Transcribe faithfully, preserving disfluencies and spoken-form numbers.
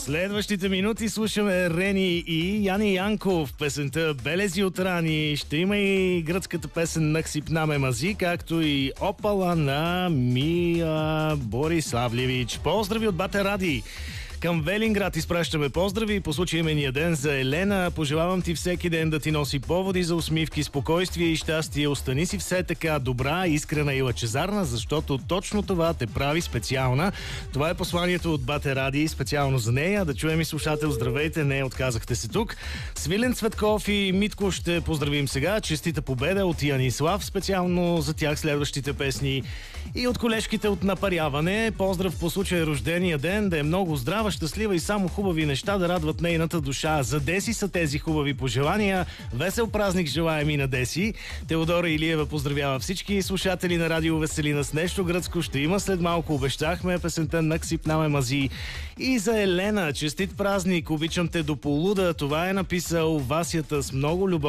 Следващите минути слушаме Рени и Яни Янков. Песента "Белези от рани". Ще има и гръцката песен "Насипнаме мази", както и "Опала" на Мия Бориславлевич. Поздрави от Бате Ради! Към Велинград изпращаме поздрави по случай имения ден за Елена. Пожелавам ти всеки ден да ти носи поводи за усмивки, спокойствие и щастие. Остани си все така добра, искрена и лъчезарна, защото точно това те прави специална. Това е посланието от Бате Ради, специално за нея. Да чуем и слушател. Здравейте, не отказахте се тук. Свилен Цветков и Митко ще поздравим сега. Честита победа от Янислав, специално за тях следващите песни. И от колежките от Напаряване. Поздрав по случай рождения ден, да е много здрава, щастлива и само хубави неща да радват нейната душа. За Деси са тези хубави пожелания. Весел празник желаем и на Деси. Теодора Илиева поздравява всички слушатели на Радио Веселина с нещо гръцко. Ще има след малко, обещахме, песента "Насипнаме мази". И за Елена, честит празник, обичам те до полуда. Това е написал Васята с много любов.